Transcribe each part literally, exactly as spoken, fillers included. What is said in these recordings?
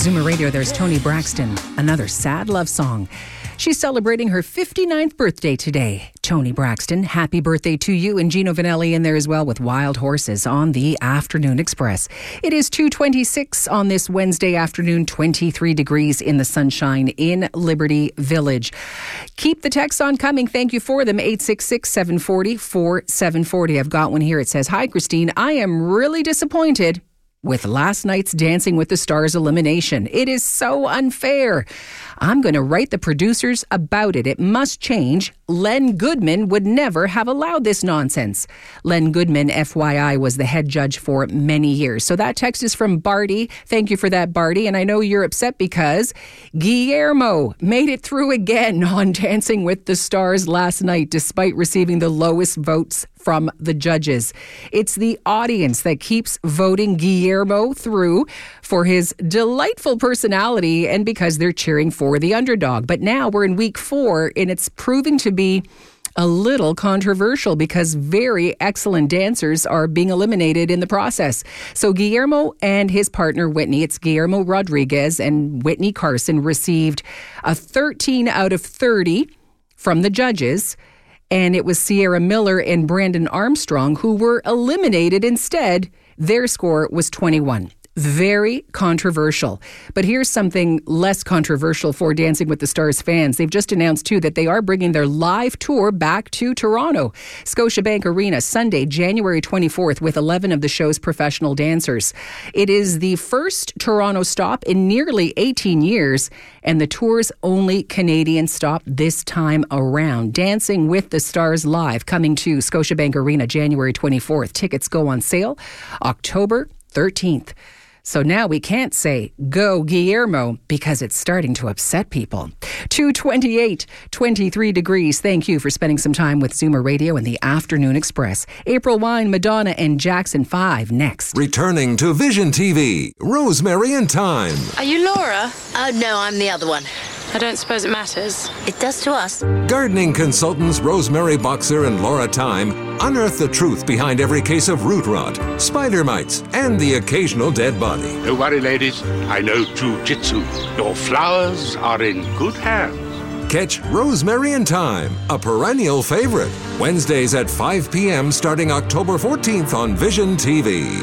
Zoomer Radio, there's Toni Braxton, another sad love song. She's celebrating her fifty-ninth birthday today. Toni Braxton, happy birthday to you, and Gino Vanelli in there as well with Wild Horses on the Afternoon Express. It is two twenty-six on this Wednesday afternoon, twenty-three degrees in the sunshine in Liberty Village. Keep the texts on coming. Thank you for them. eight six six, seven four zero, four seven four zero. I've got one here. It says, "Hi, Christine. I am really disappointed with last night's Dancing with the Stars elimination. It is so unfair. I'm going to write the producers about it. It must change. Len Goodman would never have allowed this nonsense." Len Goodman, F Y I, was the head judge for many years. So that text is from Barty. Thank you for that, Barty. And I know you're upset because Guillermo made it through again on Dancing with the Stars last night, despite receiving the lowest votes from the judges. It's the audience that keeps voting Guillermo through for his delightful personality and because they're cheering for the underdog. But now we're in week four and it's proving to be a little controversial because very excellent dancers are being eliminated in the process. So Guillermo and his partner Whitney, it's Guillermo Rodriguez and Whitney Carson, received a thirteen out of thirty from the judges. And it was Sierra Miller and Brandon Armstrong who were eliminated instead. Their score was twenty-one. Very controversial. But here's something less controversial for Dancing with the Stars fans. They've just announced, too, that they are bringing their live tour back to Toronto. Scotiabank Arena, Sunday, January twenty-fourth, with eleven of the show's professional dancers. It is the first Toronto stop in nearly eighteen years, and the tour's only Canadian stop this time around. Dancing with the Stars live, coming to Scotiabank Arena, January twenty-fourth. Tickets go on sale October thirteenth. So now we can't say, "Go Guillermo," because it's starting to upset people. two twenty-eight, twenty-three degrees. Thank you for spending some time with Zoomer Radio and the Afternoon Express. April Wine, Madonna, and Jackson five next. Returning to Vision T V, Rosemary and Thyme. Are you Laura? Oh, no, I'm the other one. I don't suppose it matters. It does to us. Gardening consultants Rosemary Boxer and Laura Thyme unearth the truth behind every case of root rot, spider mites, and the occasional dead body. Don't worry, ladies. I know jujitsu. Your flowers are in good hands. Catch Rosemary and Thyme, a perennial favorite. Wednesdays at five p.m. starting October fourteenth on Vision T V.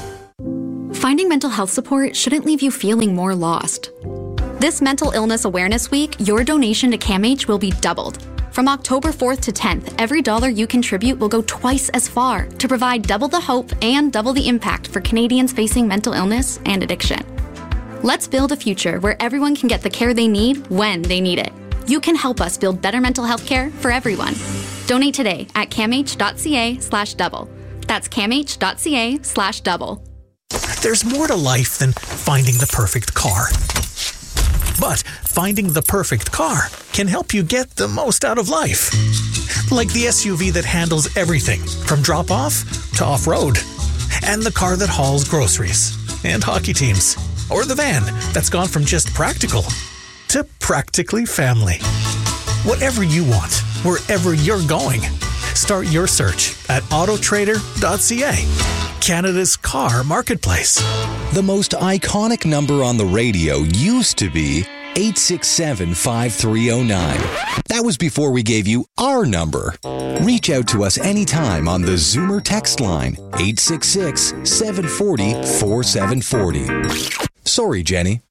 Finding mental health support shouldn't leave you feeling more lost. This Mental Illness Awareness Week, your donation to CAMH will be doubled. From October fourth to tenth, every dollar you contribute will go twice as far to provide double the hope and double the impact for Canadians facing mental illness and addiction. Let's build a future where everyone can get the care they need when they need it. You can help us build better mental health care for everyone. Donate today at camh.ca slash double. That's camh.ca slash double. There's more to life than finding the perfect car. But finding the perfect car can help you get the most out of life. Like the S U V that handles everything from drop-off to off-road. And the car that hauls groceries and hockey teams. Or the van that's gone from just practical to practically family. Whatever you want, wherever you're going. Start your search at auto trader dot c a. Canada's car marketplace. The most iconic number on the radio used to be eight six seven, five three zero nine. That was before we gave you our number. Reach out to us anytime on the Zoomer text line, eight six six, seven four zero, four seven four zero. Sorry, Jenny.